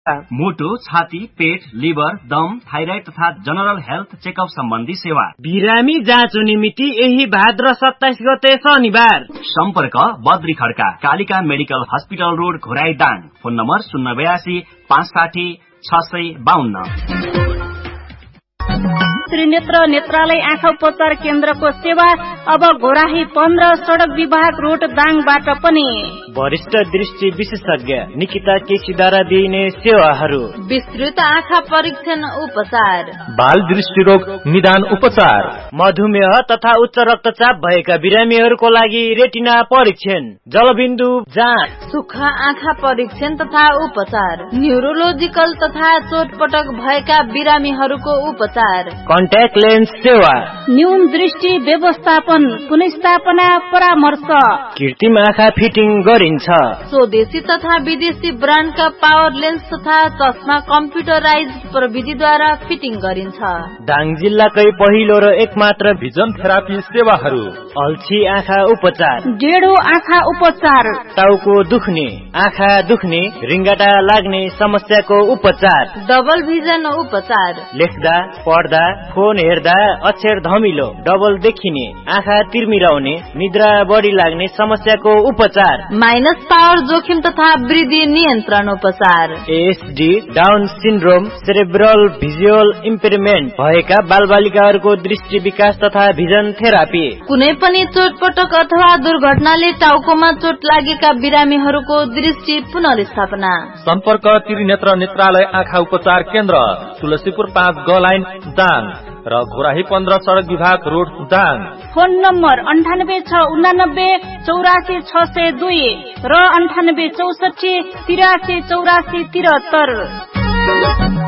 मोटो, छाती, पेट, लिभर, दम, थाइराइड तथा जनरल हेल्थ चेकअप सम्बन्धी सेवा। बिरामी जाँचो निमित्ति यही भाद्र 27 गते शनिबार। सम्पर्क Badri Khadka, Kalika medical hospital road, Ghorahi Dang. Phone number 082 560 652। Trinetra नेत्रालय आँखा उपचार केन्द्रको सेवा अब घोराही 15 सड़क विभाग रोड दाङबाट पनि। वरिष्ठ दृष्टि विशेषज्ञ निकिता केसीद्वारा दिइने सेवाहरू: विस्तृत आँखा परीक्षण उपचार, बाल दृष्टि रोग निदान उपचार, मधुमेह तथा उच्च रक्तचाप भएका बिरामीहरूको लागि रेटिना परीक्षण, जलबिन्दु जाँच, सुक्खा आँखा परीक्षण तथा उपचार, न्यूरोलोजिकल तथा चोटपटक भएका बिरामीहरूको उपचार, कन्ट्याक्ट लेन्स सेवा, न्यून दृष्टि व्यवस्थापन, पुनर्स्थापना परामर्श, कृत्रिम आँखा फिटिङ गरिन्छ। स्वदेशी तथा विदेशी ब्रान्डका पावर लेन्स तथा चस्मा कम्प्युटराइज प्रविधिद्वारा फिटिङ गरिन्छ। दाङ जिल्लाकै पहिलो र एकमात्र भिजन थेरापी सेवाहरू: अल्छी आँखा उपचार, डेढो आँखा उपचार, टाउको दुख्ने, आँखा दुख्ने, रिङ्गाटा लाग्ने समस्याको उपचार, डबल भिजन उपचार, लेख्दा पढ्दा फोन हेर्दा अक्षर धमिलो, डबल देखिने, आँखा तिर्मिराउने, निद्रा बढी लाग्ने समस्याको उपचार, माइनस पावर जोखिम तथा वृद्धि नियन्त्रण उपचार, ASD, down syndrome, cerebral visual इम्पेयरमेन्ट भएका बालबालिकाहरूको दृष्टि विकास तथा भिजन थेरापी, कुनै पनि चोटपटक अथवा दुर्घटनाले टाउकोमा चोट लागेका बिरामीहरूको दृष्टि पुनर्स्थापना। सम्पर्क त्रिनेत्र नेत्रालय आँखा उपचार केन्द्र, तुलसीपुर 5 ग लाइन दाङ र घोराही 15 सड़क विभाग रोड दाङ। फोन नम्बर 98 689 84 602 र 98 64 83 84 73।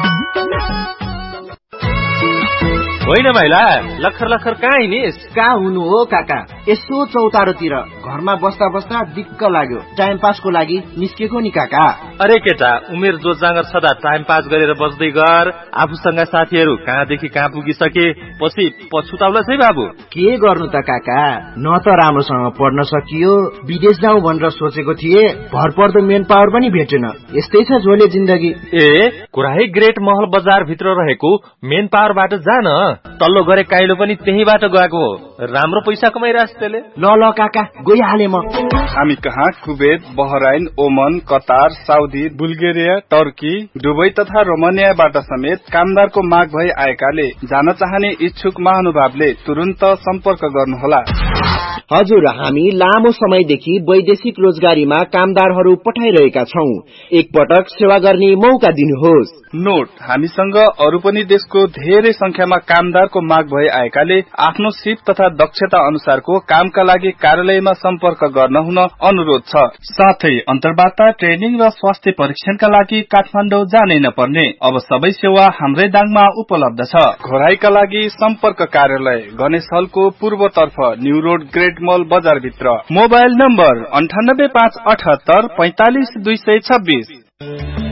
होइन भाइला, लखर लखर कहाँ हिँडिस? कहाँ हुनु हो काका, यसो चौतारोतिर घरमा बस्दा बस्दा दिक्क लाग्यो, टाइम पासको लागि निस्केको नि काका। अरे केटा, उमेर जो जाँगर सदा टाइम पास गरेर बस्दै गर। आफूसँग साथीहरू कहाँदेखि कहाँ पुगिसके, पछि पछुताउला है बाबु। के गर्नु त काका, न त राम्रोसँग पढ्न सकियो, विदेश जाउँ भनेर सोचेको थिए, भरपर्दो मेन पावर पनि भेटेन। यस्तै छ झोले जिन्दगी। ए, घोराही ग्रेट महल बजार भित्र रहेको मेन पावरबाट जान, तल्लो गरे काइलो पनि त्यहीबाट गएको हो। राम्रो पैसा कमाइरहेछ त्यसले। ल काका, गइहाले म। हामी कहाँ कुवेत, बहराइन, ओमन, Qatar, Saudi, Bulgaria, Turkey, Dubai तथा रोमानियाबाट समेत कामदारको माग भई आएकाले जान चाहने इच्छुक महानुभावले तुरुन्त सम्पर्क गर्नुहोला। हजुर, हामी लामो समयदेखि वैदेशिक रोजगारीमा कामदारहरू पठाइरहेका छौं। एकपटक सेवा गर्ने मौका दिनुहोस्। नोट, हामीसँग अरू पनि देशको धेरै संख्यामा कामदारको माग भई आएकाले आफ्नो सिप तथा दक्षता अनुसारको कामका लागि कार्यालयमा सम्पर्क गर्न हुन अनुरोध छ। साथै अन्तर्वार्ता, ट्रेनिङ र स्वास्थ्य परीक्षणका लागि काठमाडौँ जानै नपर्ने अब सबै सेवा हाम्रै दाङमा उपलब्ध छ। घोराईका लागि सम्पर्क कार्यालय गणेश हलको पूर्वतर्फ न्यू रोड ग्रेट मल बजार भित्र। Mobile number 98 578 45 226।